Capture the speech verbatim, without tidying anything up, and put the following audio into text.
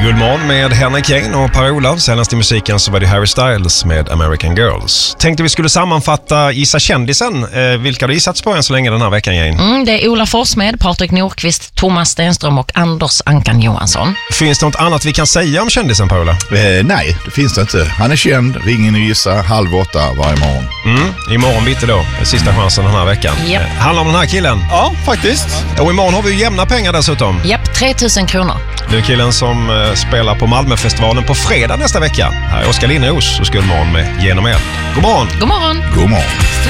Guldmorgon med Henrik Kane och Per-Olof. Senast i musiken så var det Harry Styles med American Girls. Tänkte vi skulle sammanfatta Gissa kändisen. Eh, vilka har du gissats på än så länge den här veckan, Jane? Mm, det är Ola Forsmed, Patrik Nordqvist, Thomas Stenström och Anders Ankan Johansson. Finns det något annat vi kan säga om kändisen, Per-Olof? Eh, nej, det finns det inte. Han är känd, ringen och gissa halv åtta varje morgon. Mm, imorgon bitti då, sista chansen den här veckan. Yep. Eh, handlar om den här killen. Ja, faktiskt. Och imorgon har vi ju jämna pengar dessutom. Japp, tre tusen kronor. Det är killen som eh, spelar på Malmöfestivalen på fredag nästa vecka. Här är Oskar Linnros och Guldmorgon med Genom er. God morgon! God morgon! God morgon.